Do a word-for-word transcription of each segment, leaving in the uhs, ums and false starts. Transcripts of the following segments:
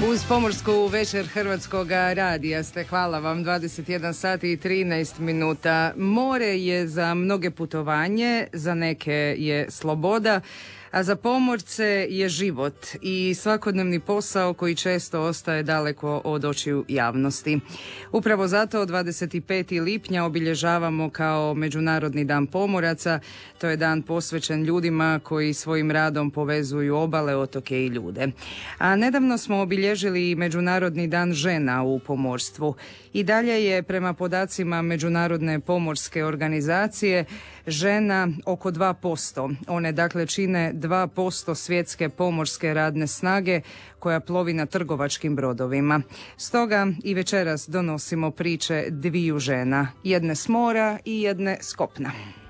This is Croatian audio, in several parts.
Uz pomorsku večer Hrvatskog radija ste, hvala vam, dvadeset jedan sati i trinaest minuta. More je za mnoge putovanje, za neke je sloboda, a za pomorce je život i svakodnevni posao koji često ostaje daleko od očiju javnosti. Upravo zato dvadeset petog lipnja obilježavamo kao Međunarodni dan pomoraca. To je dan posvećen ljudima koji svojim radom povezuju obale, otoke i ljude. A nedavno smo obilježili i Međunarodni dan žena u pomorstvu. I dalje je prema podacima Međunarodne pomorske organizacije žena oko dva posto. One dakle čine dva posto svjetske pomorske radne snage koja plovi na trgovačkim brodovima. Stoga i večeras donosimo priče dviju žena, jedne s mora i jedne s kopna.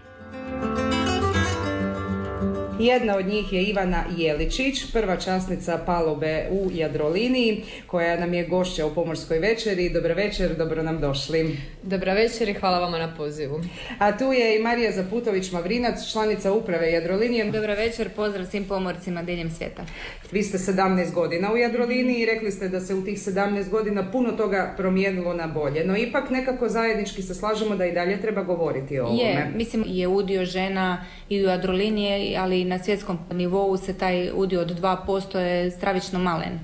Jedna od njih je Ivana Jeličić, prva časnica palube u Jadroliniji, koja nam je gošća u pomorskoj večeri. Dobar večer, dobro nam došli. Dobra večer i hvala vama na pozivu. A tu je i Marija Zaputović-Mavrinac, članica uprave Jadrolinije. Dobra večer, pozdrav svim pomorcima diljem svijeta. Vi ste sedamnaest godina u Jadroliniji i rekli ste da se u tih sedamnaest godina puno toga promijenilo na bolje. No ipak nekako zajednički se slažemo da i dalje treba govoriti o ovome. Je, mislim je udio žena i u Jadrolinije, ali na svjetskom nivou se taj udio od dva posto je stravično malen.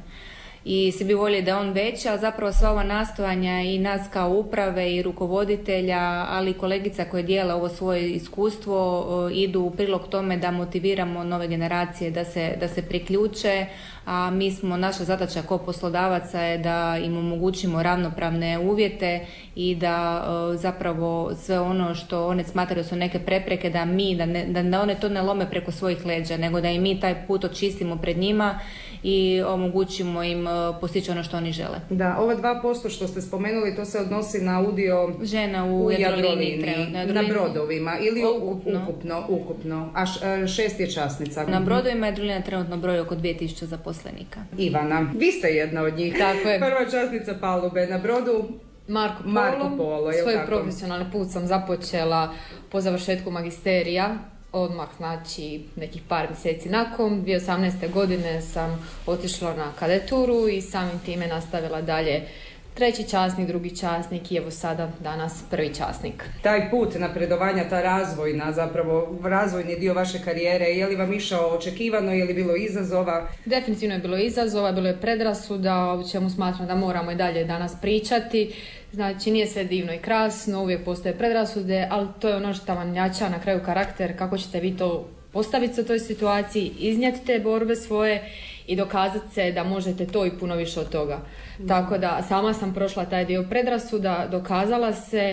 I svi bi voljeli da je on veći, a zapravo sva ova nastojanja i nas kao uprave i rukovoditelja, ali i kolegica koje dijele ovo svoje iskustvo, idu u prilog tome da motiviramo nove generacije da se, da se priključe, a mi smo, naša zadaća kao poslodavaca je da im omogućimo ravnopravne uvjete i da zapravo sve ono što one smatraju su neke prepreke, da mi, da, ne, da one to ne lome preko svojih leđa, nego da i mi taj put očistimo pred njima i omogućimo im postići ono što oni žele. Da, ova dva posto što ste spomenuli, to se odnosi na udio žena u, u Jadroliniji, Jadroliniji, na brodovima ili ukupno, ukupno, ukupno. A šest je časnica. Na brodovima Jadrolinija trenutno broji oko dvije tisuće zaposlenika. Ivana, vi ste jedna od njih. Tako je. Prva časnica palube na brodu Marko Polo. Marko Polo, svoj profesionalni put sam započela po završetku magisterija. Odmah, znači, nekih par mjeseci nakon, dvije tisuće osamnaeste. godine sam otišla na kadeturu i samim time nastavila dalje treći časnik, drugi časnik i evo sada danas prvi časnik. Taj put napredovanja, ta razvojna, zapravo razvojni dio vaše karijere, je li vam išao očekivano, je li bilo izazova? Definitivno je bilo izazova, bilo je predrasuda, o čemu smatram da moramo i dalje danas pričati. Znači, nije sve divno i krasno, uvijek postoje predrasude, ali to je ono što vam jača na kraju karakter, kako ćete vi to postaviti se u toj situaciji, iznijeti te borbe svoje i dokazati se da možete to i puno više od toga. Mm. Tako da sama sam prošla taj dio predrasuda, dokazala se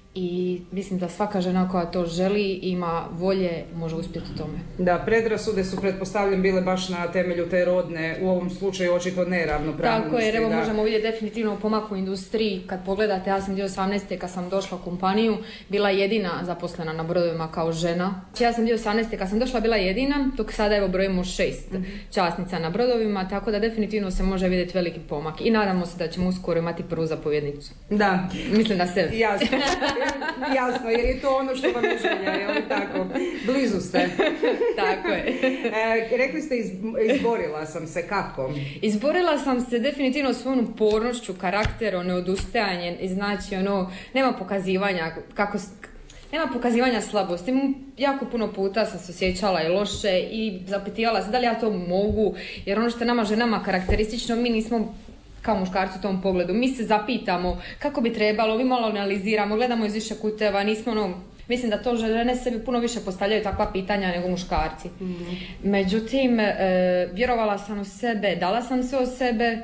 i mislim da svaka žena koja to želi, ima volje, može uspjeti u tome. Da, predrasude su pretpostavljam bile baš na temelju te rodne, u ovom slučaju očito neravnopravnosti. Tako je, evo da. Možemo vidjeti definitivno pomak u industriji. Kad pogledate, ja sam dvije tisuće osamnaeste. kad sam došla u kompaniju, bila jedina zaposlena na brodovima kao žena. Ja sam dvije tisuće osamnaeste. kad sam došla bila jedina, dok sada evo brojimo šest mm-hmm. časnica na brodovima, tako da definitivno se može vidjeti veliki pomak. I nadamo se da ćemo uskoro imati prvu zapovjednicu. Da. Mislim da se... Jasno. Jasno, jer je to ono što vam je želja, je li tako? Blizu ste. Tako je. E, rekli ste iz, izborila sam se, kako? Izborila sam se definitivno svojom upornošću, karakterom, neodustajanje, znači ono, nema pokazivanja kako... Nema pokazivanja slabosti. Jako puno puta sam se osjećala i loše i zapitivala se da li ja to mogu, jer ono što je nama ženama karakteristično, mi nismo kao muškarci u tom pogledu. Mi se zapitamo kako bi trebalo, mi malo analiziramo, gledamo iz više kuteva, nismo ono... Mislim da to žene sebi puno više postavljaju takva pitanja nego muškarci. Mm-hmm. Međutim, e, vjerovala sam u sebe, dala sam sve od sebe,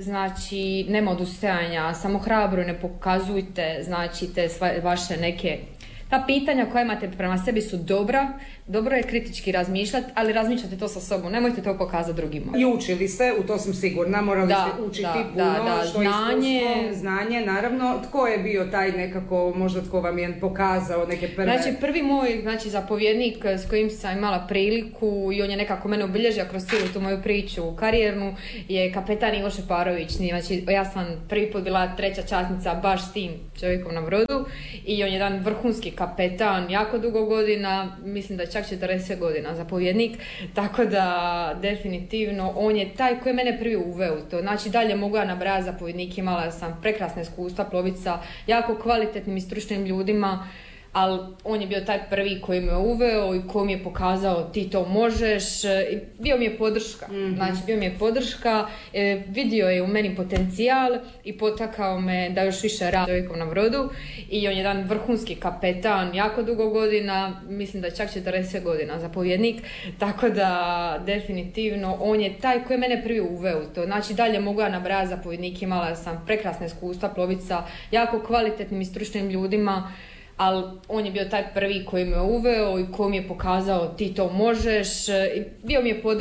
znači nema odustajanja, samo hrabro ne pokazujte, znači te sva, vaše neke... Ta pitanja koja imate prema sebi su dobra, dobro je kritički razmišljati, ali razmišljate to sa sobom, nemojte to pokazati drugima. I učili ste, u to sam sigurna, morali da, ste učiti da, puno, da, da, što znanje, znanje, naravno. Tko je bio taj nekako, možda tko vam je pokazao neke prve... Znači, prvi moj znači, zapovjednik s kojim sam imala priliku i on je nekako mene obilježio kroz cijelu tu moju priču karijernu je kapetan Ivo Šeparović. Znači, ja sam prvi put bila treća časnica baš s tim čovjekom na brodu i on je jedan vrhunski kapetan kapetan jako dugo godina, mislim da je čak četrdeset godina zapovjednik, tako da definitivno on je taj koji je mene prvi uveo u to. Znači dalje mogu ja nabrajati zapovjednik, imala sam prekrasna iskustva ploviti sa jako kvalitetnim i stručnim ljudima, ali on je bio taj prvi koji me uveo i koji mi je pokazao ti to možeš, i bio mi je podrška, mm-hmm. znači bio mi je podrška, e, vidio je u meni potencijal i potakao me da još više radim čovjekom na brodu i on je jedan vrhunski kapetan, jako dugo godina, mislim da je čak četrdeset godina zapovjednik, tako da definitivno on je taj koji je mene prvi uveo u to. Znači dalje mogu ja nabrajati zapovjednik, imala sam prekrasna iskustva ploviti sa jako kvalitetnim i stručnim ljudima, ali on je bio taj prvi koji me uveo i koji mi je pokazao ti to možeš, i bio mi je podrška.